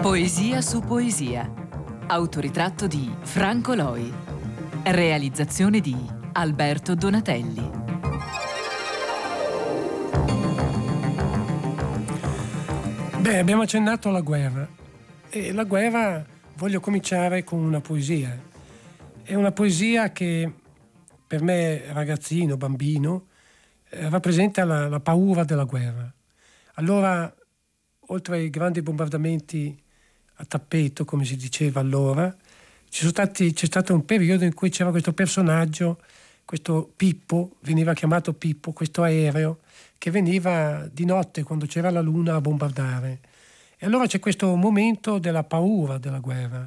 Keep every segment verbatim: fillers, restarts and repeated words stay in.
Poesia su poesia. Autoritratto di Franco Loi. Realizzazione di Alberto Donatelli. Beh, abbiamo accennato alla guerra. E la guerra voglio cominciare con una poesia. È una poesia che per me, ragazzino, bambino, eh, rappresenta la, la paura della guerra. Allora, oltre ai grandi bombardamenti a tappeto, come si diceva allora, ci sono stati, c'è stato un periodo in cui c'era questo personaggio, questo Pippo, veniva chiamato Pippo, questo aereo, che veniva di notte quando c'era la luna a bombardare. E allora c'è questo momento della paura della guerra.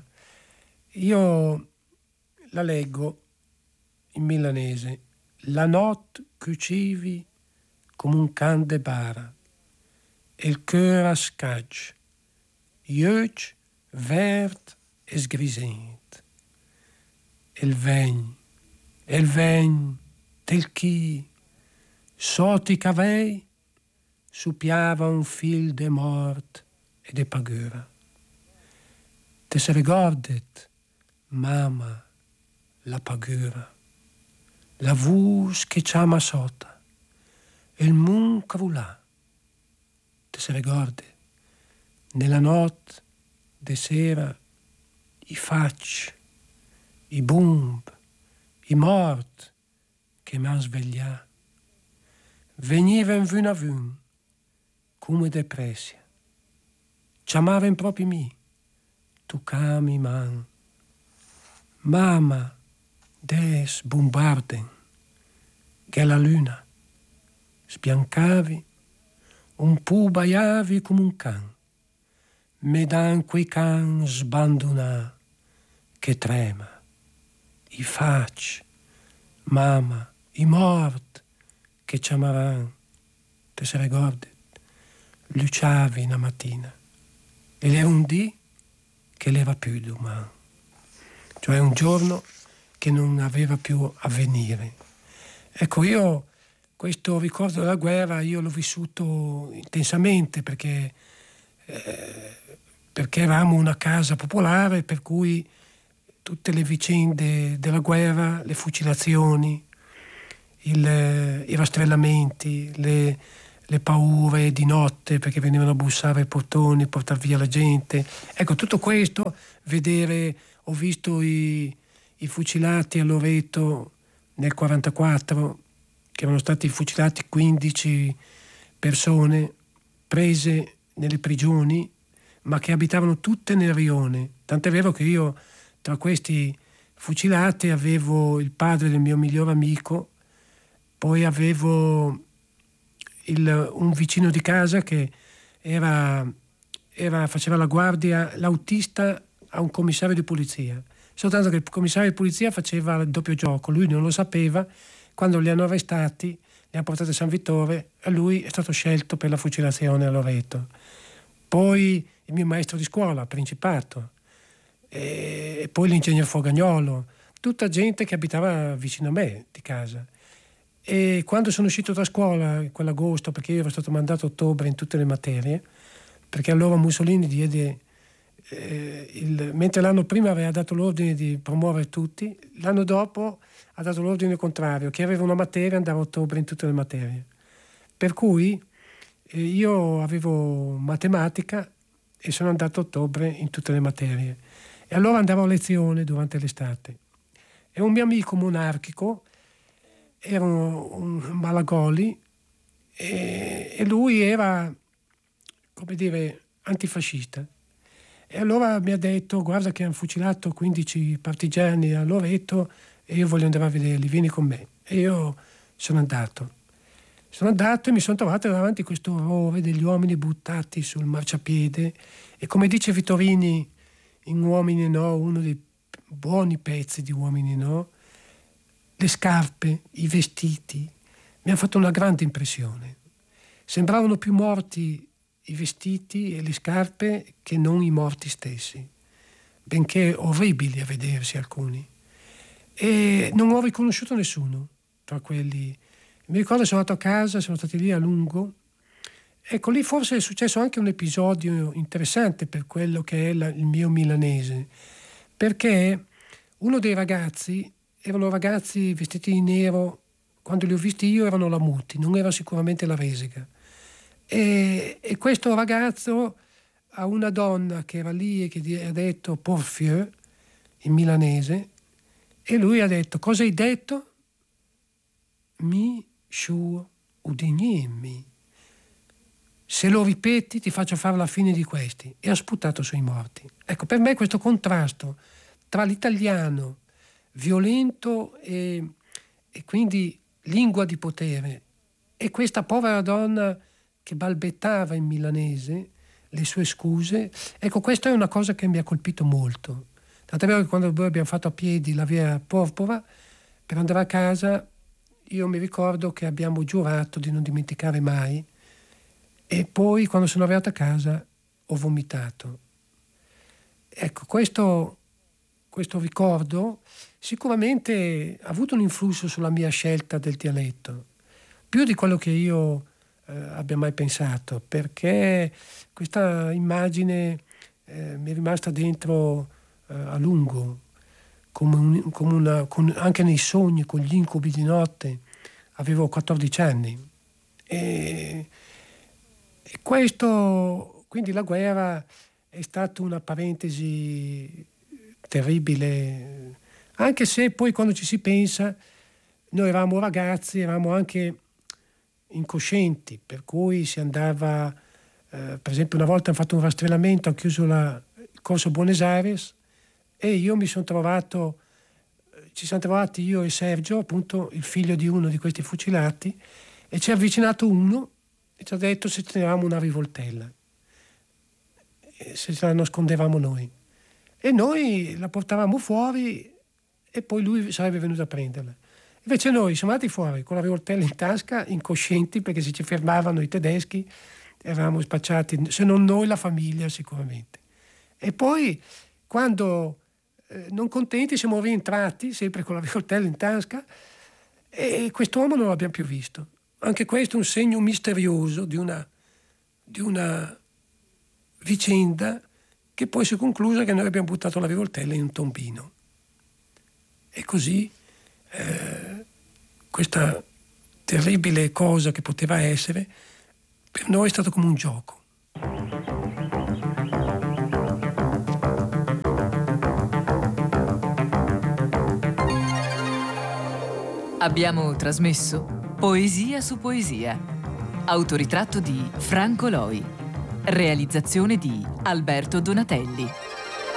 Io la leggo in milanese. La notte cucivi come un can de bara, e il cœur a scage, jeug, verd e sgrisent. E il vegn, e il vegn, tel chi, sotto i cavei, supiava un fil de mort e de pagura. Te se ricordet, mamma, la pagura, la vus che chiama sota, e il mun crulà. Te se ricordi, nella notte de sera, i facci, i bomb, i mort che m'han sveglià, venivan vun a vun, come depressia, chiamaven proprio mi, toccami man, mamma, des bombarden, che la luna, spiancavi, un po' baiavi come un can, me dan quei can sbandonà che trema, i facci, mamma, i mort che chiamavan, te se ricordi, luciavi una mattina, e era un dì che l'era più domani, cioè un giorno che non aveva più avvenire. Ecco, io questo ricordo della guerra io l'ho vissuto intensamente perché, eh, perché eravamo una casa popolare per cui tutte le vicende della guerra, le fucilazioni, il, i rastrellamenti, le, le paure di notte perché venivano a bussare ai portoni, portare via la gente. Ecco, tutto questo, vedere, ho visto i, i fucilati a Loreto nel quarantaquattro, che erano stati fucilati quindici persone prese nelle prigioni, ma che abitavano tutte nel rione. Tant'è vero che io tra questi fucilati avevo il padre del mio migliore amico, poi avevo il, un vicino di casa che era, era, faceva la guardia, l'autista a un commissario di polizia. Soltanto che il commissario di polizia faceva il doppio gioco, lui non lo sapeva. Quando li hanno arrestati, li hanno portati a San Vittore e lui è stato scelto per la fucilazione a Loreto. Poi il mio maestro di scuola, Principato, e poi l'ingegnere Fogagnolo, tutta gente che abitava vicino a me di casa. E quando sono uscito da scuola quell'agosto, perché io ero stato mandato a ottobre in tutte le materie, perché allora Mussolini diede eh, il, mentre l'anno prima aveva dato l'ordine di promuovere tutti, l'anno dopo ha dato l'ordine contrario, che aveva una materia andava a ottobre in tutte le materie. Per cui eh, io avevo matematica e sono andato a ottobre in tutte le materie. E allora andavo a lezione durante l'estate. E un mio amico monarchico era un, un Malagoli e, e lui era, come dire, antifascista. E allora mi ha detto, guarda che hanno fucilato quindici partigiani a Loreto e io voglio andare a vederli, vieni con me. E io sono andato. Sono andato e mi sono trovato davanti a questo orrore degli uomini buttati sul marciapiede e, come dice Vittorini in Uomini No, uno dei buoni pezzi di Uomini No, le scarpe, i vestiti, mi hanno fatto una grande impressione. Sembravano più morti i vestiti e le scarpe che non i morti stessi, benché orribili a vedersi alcuni. E non ho riconosciuto nessuno tra quelli. Mi ricordo, sono andato a casa, siamo stati lì a lungo ecco, lì forse è successo anche un episodio interessante per quello che è la, il mio milanese, perché uno dei ragazzi, erano ragazzi vestiti di nero, quando li ho visti io erano la Muti, non era sicuramente la Resica. E, e questo ragazzo a una donna che era lì e che ha detto Porfieu, in milanese, e lui ha detto: cosa hai detto? Mi sciuo udignemi. Se lo ripeti ti faccio fare la fine di questi. E ha sputato sui morti. Ecco, per me questo contrasto tra l'italiano violento e, e quindi lingua di potere e questa povera donna che balbettava in milanese le sue scuse, ecco, questa è una cosa che mi ha colpito molto. Tant'è vero che quando noi abbiamo fatto a piedi la via Porpora per andare a casa, io mi ricordo che abbiamo giurato di non dimenticare mai, e poi quando sono arrivato a casa ho vomitato. Ecco, questo, questo ricordo sicuramente ha avuto un influsso sulla mia scelta del dialetto, più di quello che io eh, abbia mai pensato, perché questa immagine eh, mi è rimasta dentro eh, a lungo, come, un, come una, con, anche nei sogni, con gli incubi di notte. Avevo quattordici anni e, e questo, quindi la guerra è stata una parentesi terribile, anche se poi quando ci si pensa noi eravamo ragazzi, eravamo anche incoscienti, per cui si andava, eh, per esempio una volta hanno fatto un rastrellamento, hanno chiuso la, il corso Buenos Aires e io mi sono trovato, ci siamo trovati io e Sergio, appunto il figlio di uno di questi fucilati, e ci è avvicinato uno e ci ha detto se tenevamo una rivoltella, e se la nascondevamo noi. E noi la portavamo fuori e poi lui sarebbe venuto a prenderla. Invece noi siamo andati fuori con la rivoltella in tasca, incoscienti, perché se ci fermavano i tedeschi eravamo spacciati, se non noi la famiglia sicuramente. E poi quando eh, non contenti siamo rientrati sempre con la rivoltella in tasca e quest'uomo non l'abbiamo più visto. Anche questo è un segno misterioso di una, di una vicenda che poi si è conclusa che noi abbiamo buttato la rivoltella in un tombino. E così eh, questa terribile cosa che poteva essere, per noi è stato come un gioco. Abbiamo trasmesso Poesia su Poesia, autoritratto di Franco Loi, realizzazione di Alberto Donatelli.